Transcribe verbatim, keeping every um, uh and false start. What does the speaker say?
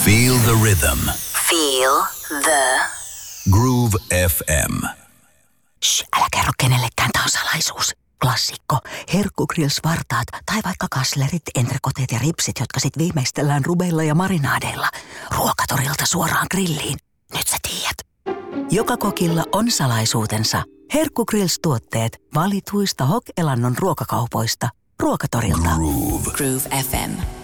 Feel the rhythm. Feel the Groove F M. Shh, älä kerro kenellekään, tää on salaisuus. Klassikko. Herkkugrills vartaat tai vaikka kaslerit, entrekoteet ja ripsit, jotka sit viimeistellään rubeilla ja marinaadeilla. Ruokatorilta suoraan grilliin. Nyt sä tiedät. Joka kokilla on salaisuutensa. Herkkugrills-tuotteet valituista Hok-elannon ruokakaupoista. Ruokatorilta. Groove. Groove F M.